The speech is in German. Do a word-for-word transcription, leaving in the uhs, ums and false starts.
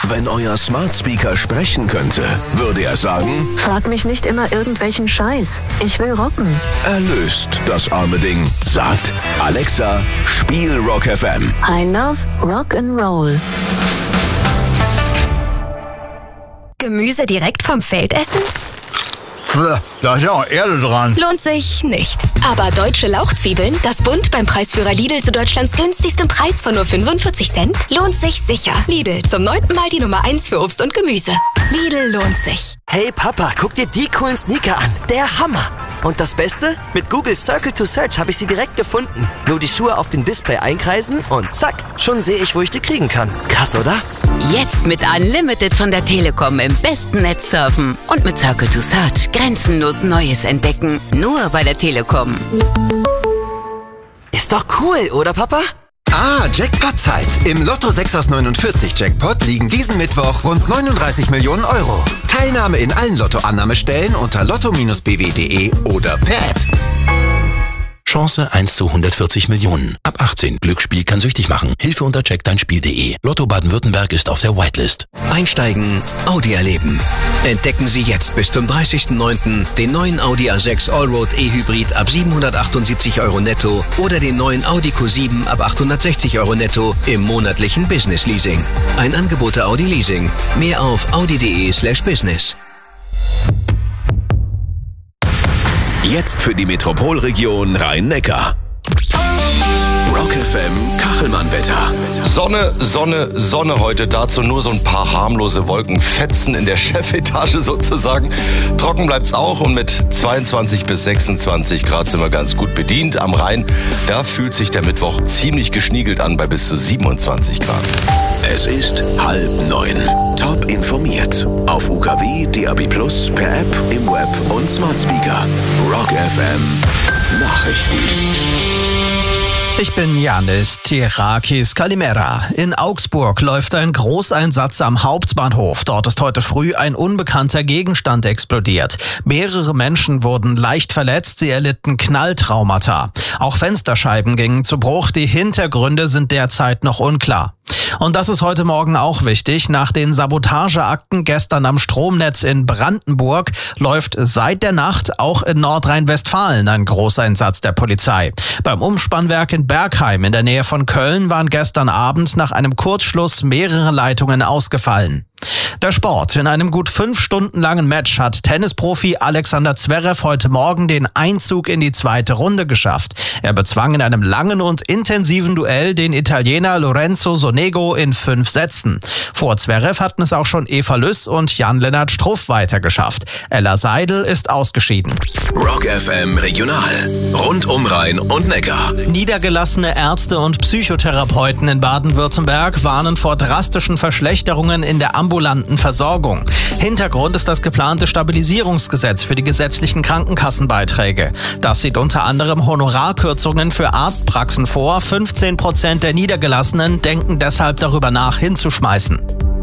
Wenn euer Smart Speaker sprechen könnte, würde er sagen: Frag mich nicht immer irgendwelchen Scheiß. Ich will rocken. Erlöst das arme Ding. Sagt: Alexa, spiel Rock F M. I love Rock and Roll. Gemüse direkt vom Feld essen? Da ist ja auch Erde dran. Lohnt sich nicht. Aber deutsche Lauchzwiebeln, das Bund beim Preisführer Lidl zu Deutschlands günstigstem Preis von nur fünfundvierzig Cent, lohnt sich sicher. Lidl, zum neunten Mal die Nummer eins für Obst und Gemüse. Lidl lohnt sich. Hey Papa, guck dir die coolen Sneaker an. Der Hammer. Und das Beste? Mit Google Circle to Search habe ich sie direkt gefunden. Nur die Schuhe auf dem Display einkreisen und zack, schon sehe ich, wo ich die kriegen kann. Krass, oder? Jetzt mit Unlimited von der Telekom im besten Netz surfen und mit Circle to Search grenzenlos Neues entdecken. Nur bei der Telekom. Ist doch cool, oder Papa? Ah, Jackpot-Zeit. Im Lotto sechs aus neunundvierzig Jackpot liegen diesen Mittwoch rund neununddreißig Millionen Euro. Teilnahme in allen Lotto-Annahmestellen unter lotto Bindestrich b w punkt d e oder per App. Chance eins zu hundertvierzig Millionen. Ab achtzehn. Glücksspiel kann süchtig machen. Hilfe unter check dein spiel punkt d e. Lotto Baden-Württemberg ist auf der Whitelist. Einsteigen, Audi erleben. Entdecken Sie jetzt bis zum dreißigsten neunten den neuen Audi A sechs Allroad E-Hybrid ab siebenhundertachtundsiebzig Euro netto oder den neuen Audi Q sieben ab achthundertsechzig Euro netto im monatlichen Business Leasing. Ein Angebot der Audi Leasing. Mehr auf audi punkt d e slash business. Jetzt für die Metropolregion Rhein-Neckar. Rock F M Kachelmann-Wetter. Sonne, Sonne, Sonne heute. Dazu nur so ein paar harmlose Wolkenfetzen in der Chefetage sozusagen. Trocken bleibt's auch und mit zweiundzwanzig bis sechsundzwanzig Grad sind wir ganz gut bedient. Am Rhein, da fühlt sich der Mittwoch ziemlich geschniegelt an bei bis zu siebenundzwanzig Grad. Es ist halb neun. Top informiert. Auf U K W, D A B plus, per App, im Web und Smart Speaker. Rock F M Nachrichten. Ich bin Janis Tirakis Kalimera. In Augsburg läuft ein Großeinsatz am Hauptbahnhof. Dort ist heute früh ein unbekannter Gegenstand explodiert. Mehrere Menschen wurden leicht verletzt, sie erlitten Knalltraumata. Auch Fensterscheiben gingen zu Bruch. Die Hintergründe sind derzeit noch unklar. Und das ist heute Morgen auch wichtig. Nach den Sabotageakten gestern am Stromnetz in Brandenburg läuft seit der Nacht auch in Nordrhein-Westfalen ein Großeinsatz der Polizei. Beim Umspannwerk in Bergheim in der Nähe von Köln waren gestern Abend nach einem Kurzschluss mehrere Leitungen ausgefallen. Der Sport. In einem gut fünf Stunden langen Match hat Tennisprofi Alexander Zverev heute Morgen den Einzug in die zweite Runde geschafft. Er bezwang in einem langen und intensiven Duell den Italiener Lorenzo Sonego in fünf Sätzen. Vor Zverev hatten es auch schon Eva Lüss und Jan-Lennart Struff weitergeschafft. Ella Seidel ist ausgeschieden. Rock F M Regional. Rund um Rhein und Neckar. Niedergelassene Ärzte und Psychotherapeuten in Baden-Württemberg warnen vor drastischen Verschlechterungen in der ambulanten Versorgung. Hintergrund ist das geplante Stabilisierungsgesetz für die gesetzlichen Krankenkassenbeiträge. Das sieht unter anderem Honorarkürzungen für Arztpraxen vor. fünfzehn Prozent der Niedergelassenen denken deshalb darüber nach, hinzuschmeißen.